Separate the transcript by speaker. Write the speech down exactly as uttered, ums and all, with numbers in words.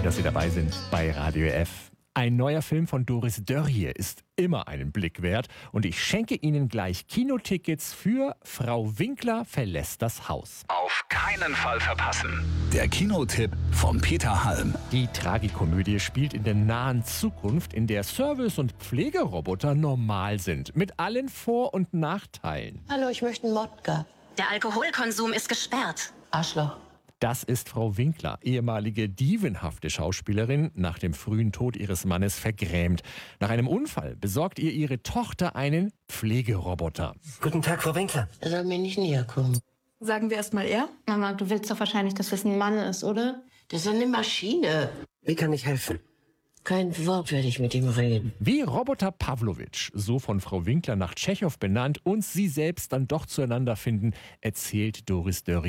Speaker 1: dass Sie dabei sind bei Radio F. Ein neuer Film von Doris Dörrie ist immer einen Blick wert und ich schenke Ihnen gleich Kinotickets für Frau Winkler verlässt das Haus.
Speaker 2: Auf keinen Fall verpassen. Der Kinotipp von Peter Halm.
Speaker 1: Die Tragikomödie spielt in der nahen Zukunft, in der Service- und Pflegeroboter normal sind, mit allen Vor- und Nachteilen.
Speaker 3: Hallo, ich möchte einen Wodka.
Speaker 4: Der Alkoholkonsum ist gesperrt.
Speaker 3: Arschloch.
Speaker 1: Das ist Frau Winkler, ehemalige dievenhafte Schauspielerin, nach dem frühen Tod ihres Mannes vergrämt. Nach einem Unfall besorgt ihr ihre Tochter einen Pflegeroboter.
Speaker 5: Guten Tag, Frau Winkler.
Speaker 3: Er soll mir nicht näher kommen.
Speaker 6: Sagen wir erst mal er?
Speaker 7: Mama, du willst doch wahrscheinlich, dass das ein Mann ist, oder?
Speaker 3: Das ist eine Maschine.
Speaker 5: Wie kann ich helfen?
Speaker 3: Kein Wort werde ich mit ihm reden.
Speaker 1: Wie Roboter Pawlowitsch, so von Frau Winkler nach Tschechow benannt, und sie selbst dann doch zueinander finden, erzählt Doris Dörrie